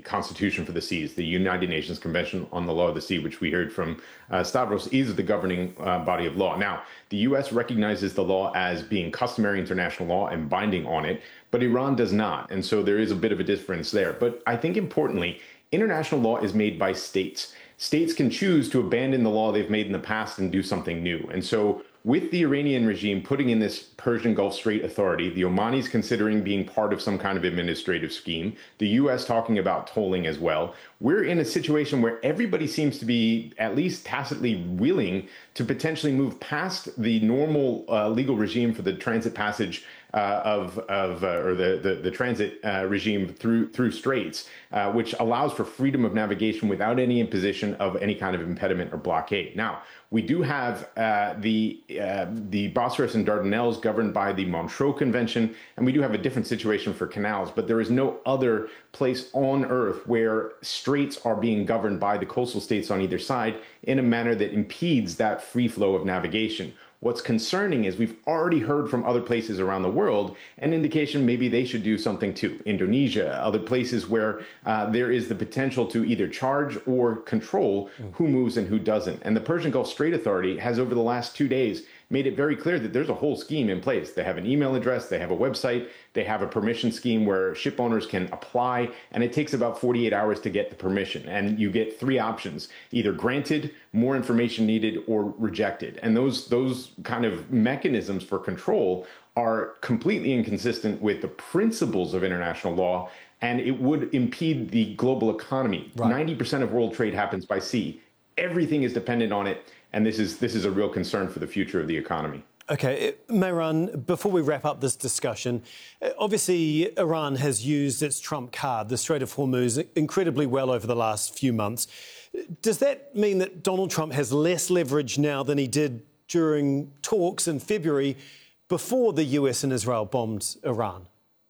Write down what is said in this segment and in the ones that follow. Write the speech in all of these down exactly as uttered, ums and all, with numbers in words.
constitution for the seas. The United Nations Convention on the Law of the Sea, which we heard from uh, Stavros, is the governing uh, body of law. Now, the U S recognizes the law as being customary international law and binding on it, but Iran does not. And so there is a bit of a difference there. But I think importantly, international law is made by states. States can choose to abandon the law they've made in the past and do something new. And so with the Iranian regime putting in this Persian Gulf Strait Authority, the Omanis considering being part of some kind of administrative scheme, the U S talking about tolling as well, we're in a situation where everybody seems to be at least tacitly willing to potentially move past the normal uh, legal regime for the transit passage uh, of, of uh, or the, the, the transit uh, regime through through straits, uh, which allows for freedom of navigation without any imposition of any kind of impediment or blockade. Now, we do have uh, the uh, the Bosphorus and Dardanelles governed by the Montreux Convention, and we do have a different situation for canals, but there is no other place on Earth where straits are being governed by the coastal states on either side in a manner that impedes that free flow of navigation. What's concerning is we've already heard from other places around the world an indication maybe they should do something too. Indonesia, other places where uh, there is the potential to either charge or control who moves and who doesn't. And the Persian Gulf Strait Authority has over the last two days made it very clear that there's a whole scheme in place. They have an email address, they have a website, they have a permission scheme where ship owners can apply, and it takes about forty-eight hours to get the permission. And you get three options, either granted, more information needed, or rejected. And those, those kind of mechanisms for control are completely inconsistent with the principles of international law, and it would impede the global economy. Right. ninety percent of world trade happens by sea. Everything is dependent on it. And this is this is a real concern for the future of the economy. OK, Mehran, before we wrap up this discussion, obviously Iran has used its trump card, the Strait of Hormuz, incredibly well over the last few months. Does that mean that Donald Trump has less leverage now than he did during talks in February before the U S and Israel bombed Iran?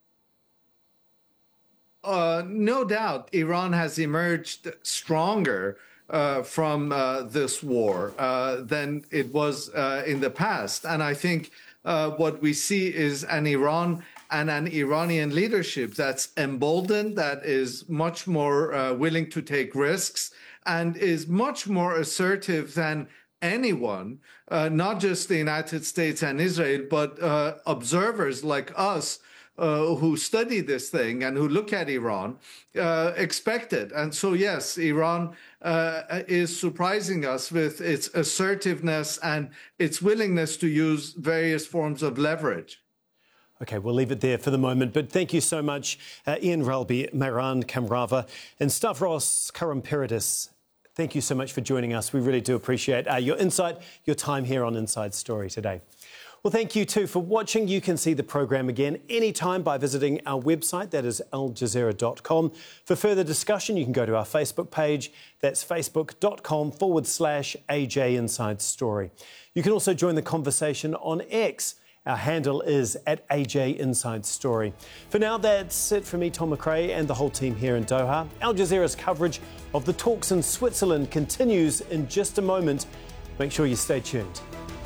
Uh, no doubt, Iran has emerged stronger Uh, from uh, this war uh, than it was uh, in the past. And I think uh, what we see is an Iran and an Iranian leadership that's emboldened, that is much more uh, willing to take risks and is much more assertive than anyone, uh, not just the United States and Israel, but uh, observers like us Uh, who study this thing and who look at Iran, uh, expect it. And so, yes, Iran uh, is surprising us with its assertiveness and its willingness to use various forms of leverage. OK, we'll leave it there for the moment. But thank you so much, uh, Ian Ralby, Mehran Kamrava and Stavros Karamperidis. Thank you so much for joining us. We really do appreciate uh, your insight, your time here on Inside Story today. Well, thank you, too, for watching. You can see the programme again anytime by visiting our website, that is al jazeera dot com. For further discussion, you can go to our Facebook page. That's facebook.com forward slash AJ Inside Story. You can also join the conversation on X. Our handle is at A J Inside Story. For now, that's it from me, Tom McRae, and the whole team here in Doha. Al Jazeera's coverage of the talks in Switzerland continues in just a moment. Make sure you stay tuned.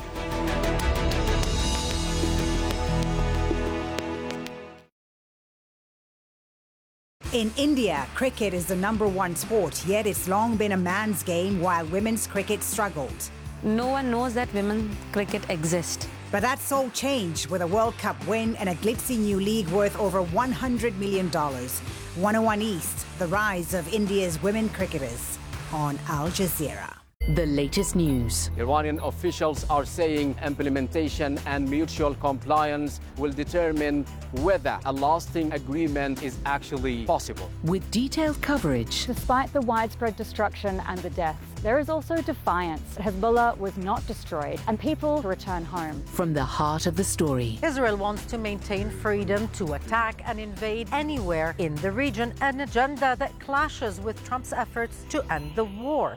In India, cricket is the number one sport, yet it's long been a man's game while women's cricket struggled. No one knows that women's cricket exists. But that's all changed with a World Cup win and a glitzy new league worth over one hundred million dollars. one oh one East, the rise of India's women cricketers on Al Jazeera. The latest news. Iranian officials are saying implementation and mutual compliance will determine whether a lasting agreement is actually possible. With detailed coverage. Despite the widespread destruction and the deaths, there is also defiance. Hezbollah was not destroyed and people return home. From the heart of the story. Israel wants to maintain freedom to attack and invade anywhere in the region, an agenda that clashes with Trump's efforts to end the war.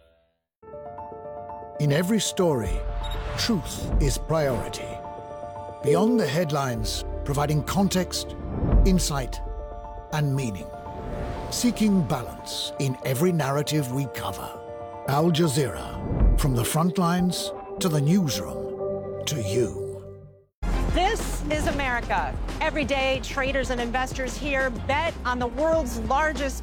In every story, truth is priority. Beyond the headlines, providing context, insight, and meaning. Seeking balance in every narrative we cover. Al Jazeera, from the front lines to the newsroom, to you. This is America. Every day, traders and investors here bet on the world's largest